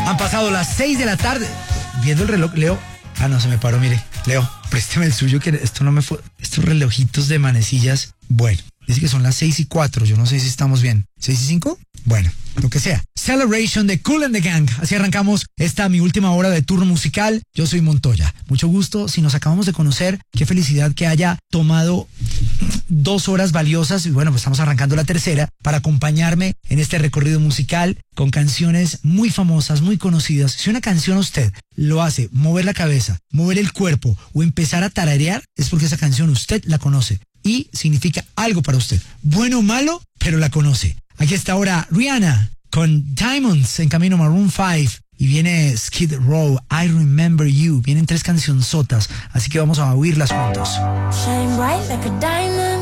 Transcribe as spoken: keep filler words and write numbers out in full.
Han pasado las seis de la tarde. Viendo el reloj, Leo. Ah, no, se me paró, mire. Leo, présteme el suyo, que esto no me fue. Estos relojitos de manecillas. Bueno, dice que son las seis y cuatro. Yo no sé si estamos bien. ¿Seis y cinco? Bueno, lo que sea. Celebration de Kool and the Gang. Así arrancamos esta mi última hora de turno musical. Yo soy Montoya. Mucho gusto. Si nos acabamos de conocer, qué felicidad que haya tomado dos horas valiosas. Y bueno, pues estamos arrancando la tercera para acompañarme en este recorrido musical con canciones muy famosas, muy conocidas. Si una canción a usted lo hace mover la cabeza, mover el cuerpo o empezar a tararear, es porque esa canción usted la conoce y significa algo para usted. Bueno o malo, pero la conoce. Aquí está ahora Rihanna con Diamonds en camino Maroon five. Y viene Skid Row, I Remember You. Vienen tres cancionzotas, así que vamos a oírlas juntos. Shine bright like a diamond.